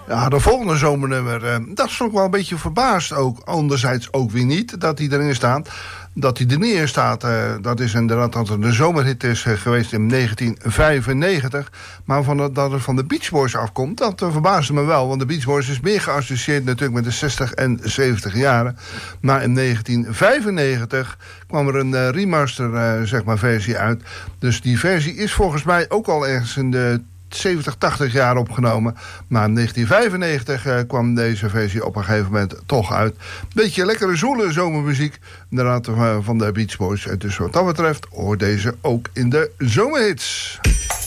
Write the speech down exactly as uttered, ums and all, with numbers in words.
Ja, de volgende zomernummer, uh, dat is ook wel een beetje verbaasd ook. Anderzijds ook weer niet dat hij erin staat. Dat hij er niet in staat, uh, dat is inderdaad dat het een zomerhit is uh, geweest in negentien vijfennegentig. Maar van het, dat het van de Beach Boys afkomt, dat uh, verbaasde me wel. Want de Beach Boys is meer geassocieerd natuurlijk met de zestig en zeventig jaren. Maar in negentien vijfennegentig kwam er een uh, remaster uh, zeg maar, versie uit. Dus die versie is volgens mij ook al ergens in de zeventig, tachtig jaar opgenomen. Maar in negentien vijfennegentig uh, kwam deze versie op een gegeven moment toch uit. Beetje lekkere zoele zomermuziek. Inderdaad uh, van de Beach Boys. En dus wat dat betreft hoort deze ook in de zomerhits.